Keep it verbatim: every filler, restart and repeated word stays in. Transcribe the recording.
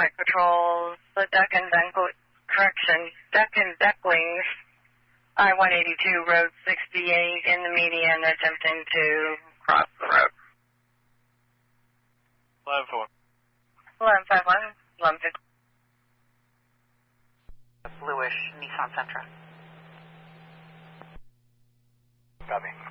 White patrols, the duck and duck, correction, duck and ducklings, I one eighty-two, Road sixty-eight, in the median, attempting to cross the road. eleven four. eleven five one, eleven fifty. Bluish Nissan Sentra. Copy.